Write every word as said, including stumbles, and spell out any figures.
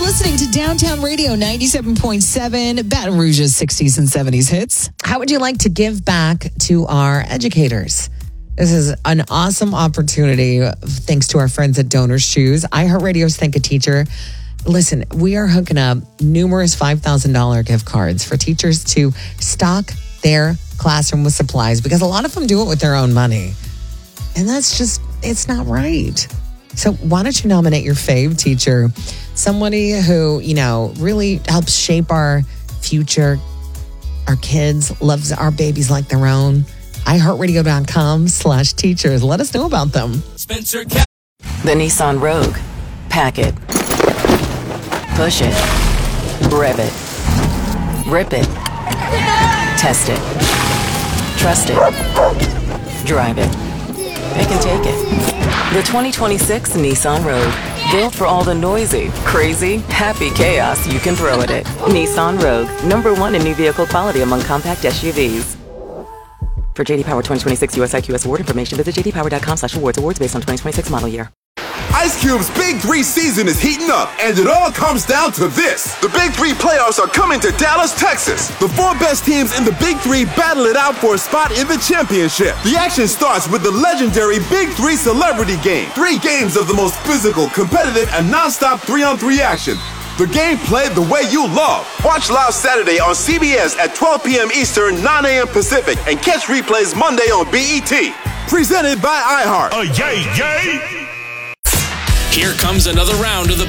listening to Downtown Radio ninety-seven point seven, Baton Rouge's sixties and seventies hits. How would you like to give back to our educators? This is an awesome opportunity thanks to our friends at Donors Choose. iHeartRadio's Thank a Teacher. Listen, we are hooking up numerous five thousand dollars gift cards for teachers to stock their classroom with supplies because a lot of them do it with their own money. And that's just, it's not right. So why don't you nominate your fave teacher? Somebody who, you know, really helps shape our future, our kids, loves our babies like their own. iHeartRadio.com slash teachers. Let us know about them. Spencer Cat. The Nissan Rogue. Pack it. Push it. Rev it. Rip it. Test it. Trust it. Drive it. Pick and take it. The twenty twenty-six Nissan Rogue. Built for all the noisy, crazy, happy chaos you can throw at it. Nissan Rogue. Number one in new vehicle quality among compact S U Vs. For J D Power twenty twenty-six U S I Q S award information, visit jdpower.com slash awards. Awards based on twenty twenty-six model year. Ice Cube's Big Three season is heating up, and it all comes down to this. The Big Three playoffs are coming to Dallas, Texas. The four best teams in the Big Three battle it out for a spot in the championship. The action starts with the legendary Big Three Celebrity Game. Three games of the most physical, competitive, and non-stop three-on-three action. The game played the way you love. Watch live Saturday on C B S at twelve p.m. Eastern, nine a.m. Pacific, and catch replays Monday on B E T. Presented by iHeart. Oh, yay, yay! Here comes another round of the